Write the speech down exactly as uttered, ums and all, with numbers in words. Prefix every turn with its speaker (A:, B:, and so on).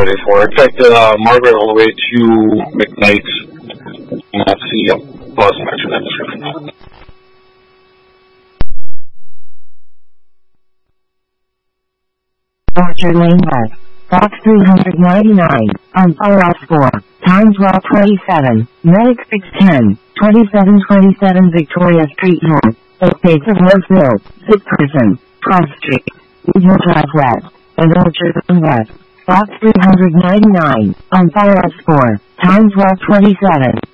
A: thirty-four. It affected uh, Margaret all the way to McKnight. And that's the uh, bus mention that description.
B: Orchard Lane West, box three hundred ninety-nine, on Fire four, time twelve twenty-seven, Medic six ten, twenty-seven twenty-seven Victoria Street North, Estates of Roseville, Sick Person, Cross Street, Woodhill Drive West, and Orchard Lane West, box three hundred ninety-nine, on Fire four, time twelve twenty-seven.